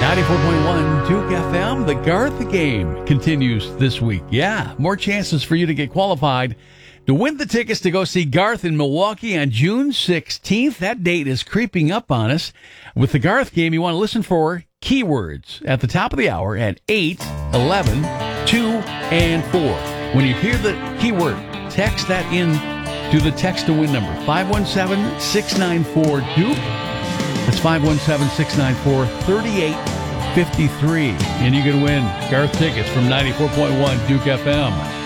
94.1 Duke FM. The Garth Game continues this week. Yeah, more chances for you to get qualified to win the tickets to go see Garth in Milwaukee on June 16th. That date is creeping up on us. With the Garth Game, you want to listen for keywords at the top of the hour at 8, 11, 2, and 4. When you hear the keyword, text that in to the text to win number 517-694-DUKE. That's 517-694-3853. And you can win Garth tickets from 94.1 Duke FM.